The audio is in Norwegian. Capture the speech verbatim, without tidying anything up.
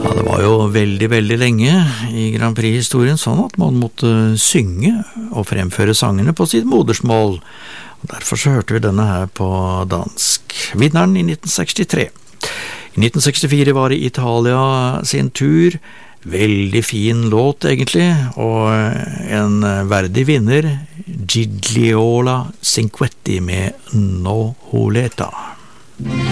Ja, det var jo veldig, veldig lenge i Grand Prix-historien sånn at man måtte synge og fremføre sangene på sitt modersmål. Og derfor så hørte vi denne her på dansk. Vinneren i nitten sekstitre. I nitten sekstifire var det Italia sin tur. Veldig fin låt egentlig, og en verdig vinner, Gigliola Cinquetti med No Holeta.